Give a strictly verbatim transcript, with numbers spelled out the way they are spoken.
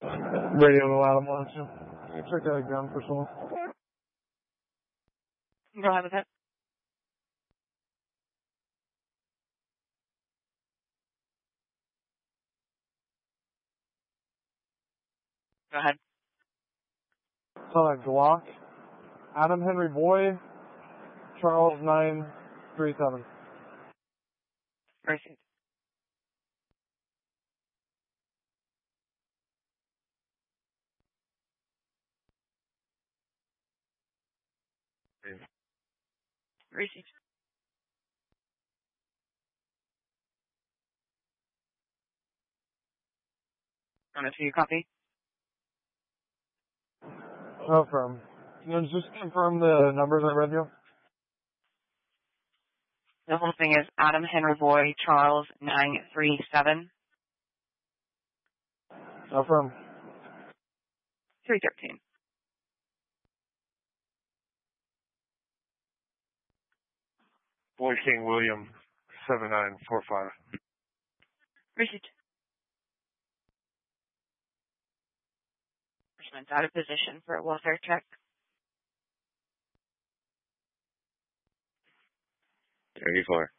Radio to Adam Watson. Check that ground for someone. Go ahead with it. Go ahead. Saw that Glock. Adam Henry Boy. Charles nine three seven. Received. Received. On a two copy. No firm. Can you just confirm the numbers I read you? The whole thing is Adam Henry Boy Charles nine three seven. No firm. three thirteen. Boy King William seven nine four five. Received. Person's out of position for a welfare check. thirty-four.